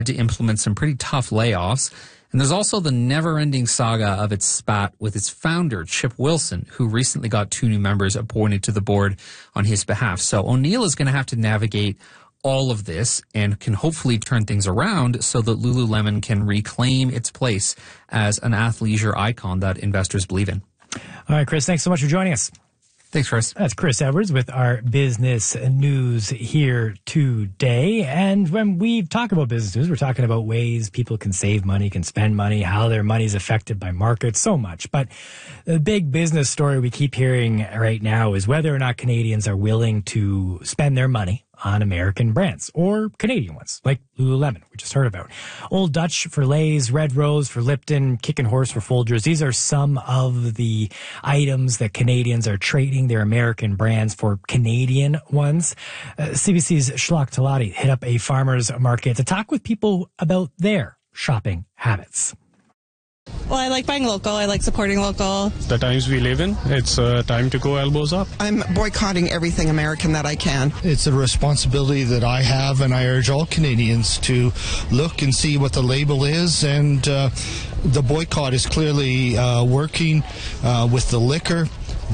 to implement some pretty tough layoffs. And there's also the never-ending saga of its spat with its founder, Chip Wilson, who recently got 2 new members appointed to the board on his behalf. So O'Neill is going to have to navigate all of this and can hopefully turn things around so that Lululemon can reclaim its place as an athleisure icon that investors believe in. All right, Chris, thanks so much for joining us. Thanks, Chris. That's Chris Edwards with our business news here today. And when we talk about business news, we're talking about ways people can save money, can spend money, how their money is affected by markets, so much. But the big business story we keep hearing right now is whether or not Canadians are willing to spend their money on American brands or Canadian ones like Lululemon, we just heard about. Old Dutch for Lay's, Red Rose for Lipton, Kickin' Horse for Folgers. These are some of the items that Canadians are trading their American brands for Canadian ones. CBC's Shlok Talati hit up a farmer's market to talk with people about their shopping habits. Well, I like buying local. I like supporting local. The times we live in, it's time to go elbows up. I'm boycotting everything American that I can. It's a responsibility that I have, and I urge all Canadians to look and see what the label is. And the boycott is clearly working with the liquor.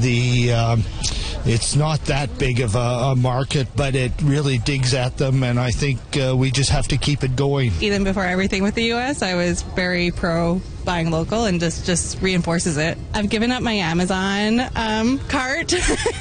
It's not that big of a market, but it really digs at them, and I think we just have to keep it going. Even before everything with the U.S., I was very pro buying local, and just reinforces it. I've given up my Amazon cart,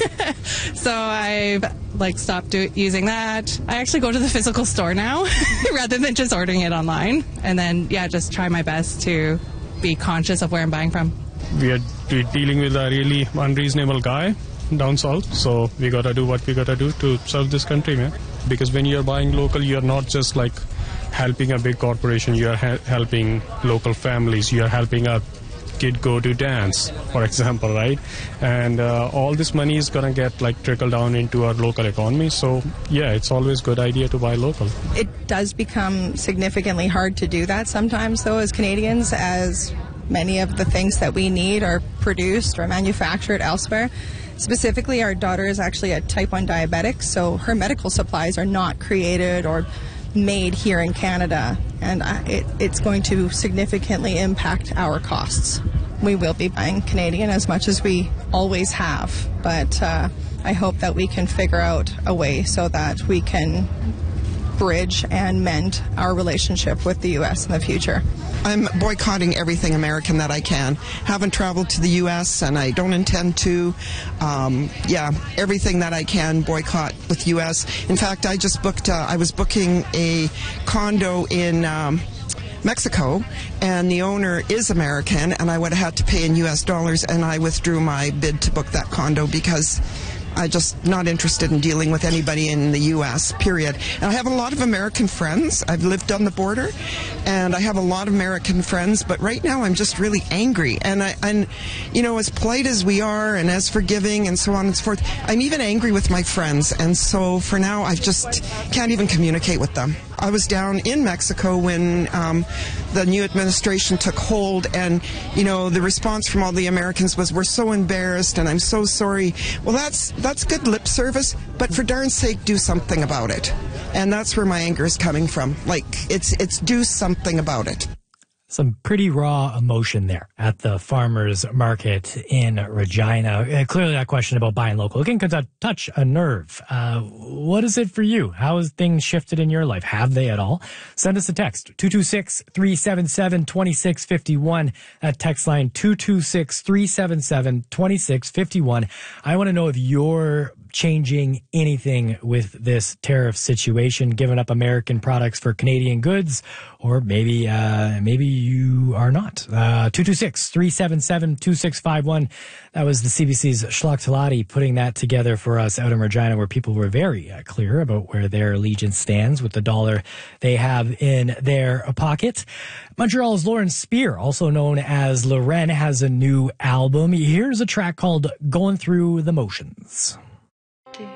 so I've stopped using that. I actually go to the physical store now rather than just ordering it online, and then just try my best to be conscious of where I'm buying from. We are dealing with a really unreasonable guy down south, so we gotta do what we gotta do to serve this country, man. Because when you're buying local, you're not just helping a big corporation, you're helping local families, you're helping a kid go to dance, for example, right? And all this money is gonna get trickle down into our local economy. So it's always a good idea to buy local. It does become significantly hard to do that sometimes, though, as Canadians, as many of the things that we need are produced or manufactured elsewhere. Specifically, our daughter is actually a type 1 diabetic, so her medical supplies are not created or made here in Canada, and it's going to significantly impact our costs. We will be buying Canadian as much as we always have, but I hope that we can figure out a way so that we can bridge and mend our relationship with the U.S. in the future. I'm boycotting everything American that I can. Haven't traveled to the U.S. and I don't intend to. Everything that I can boycott with U.S. In fact, I just booked, I was booking a condo in Mexico, and the owner is American, and I would have had to pay in U.S. dollars, and I withdrew my bid to book that condo because I'm just not interested in dealing with anybody in the U.S., period. And I have a lot of American friends. I've lived on the border, and I have a lot of American friends, but right now I'm just really angry. And as polite as we are and as forgiving and so on and so forth, I'm even angry with my friends. And so for now, I just can't even communicate with them. I was down in Mexico when the new administration took hold, and, the response from all the Americans was, "We're so embarrassed and I'm so sorry." Well, that's good lip service, but for darn's sake, do something about it. And that's where my anger is coming from. It's do something about it. Some pretty raw emotion there at the farmer's market in Regina. Clearly that question about buying local again could touch a nerve. What is it for you? How has things shifted in your life? Have they at all? Send us a text, 226-377-2651. That text line, 226-377-2651. I want to know if you're changing anything with this tariff situation, giving up American products for Canadian goods, or maybe you are not. 226-377-2651. That was the CBC's Shlok Talati putting that together for us out in Regina, where people were very clear about where their allegiance stands with the dollar they have in their pocket. Montreal's Lauren Spear, also known as Loren, has a new album. Here's a track called Going Through the Motions.